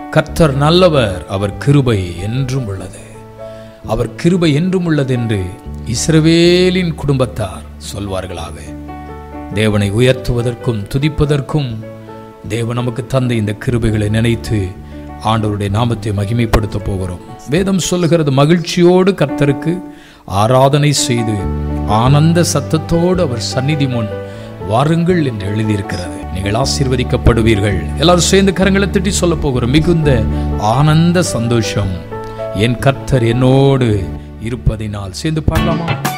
கர்த்தர் நல்லவர், அவர் கிருபை என்றும் உள்ளது. அவர் கிருபை என்றும் உள்ளது என்று இஸ்ரவேலின் குடும்பத்தார் சொல்வார்களாக. தேவனை உயர்த்துவதற்கும் துதிப்பதற்கும் தேவன் நமக்கு தந்த இந்த கிருபைகளை நினைத்து ஆண்டவருடைய நாமத்தை மகிமைப்படுத்த போகிறோம். வேதம் சொல்லுகிறது, மகிழ்ச்சியோடு கர்த்தருக்கு ஆராதனை செய்து ஆனந்த சத்தத்தோடு அவர் சந்நிதி முன் வாருங்கள் என்று எழுதியிருக்கிறது. நீங்கள் ஆசீர்வதிக்கப்படுவீர்கள். எல்லாரும் சேர்ந்து கரங்களை தட்டி சொல்ல போகிறோம், மிகுந்த ஆனந்த சந்தோஷம் என் கர்த்தர் என்னோடு இருப்பதினால். சேர்ந்து பாடலாமா?